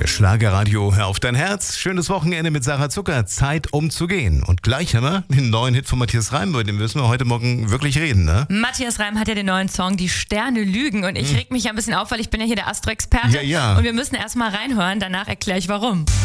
Hier Schlagerradio, hör auf dein Herz. Schönes Wochenende mit Sarah Zucker. Zeit um zu gehen. Und gleich haben wir den neuen Hit von Matthias Reim, über den müssen wir heute Morgen wirklich reden, ne? Matthias Reim hat ja den neuen Song Die Sterne lügen und ich reg mich ja ein bisschen auf, weil ich bin ja hier der Astro-Experte. Ja. Und wir müssen erst mal reinhören, danach erkläre ich warum.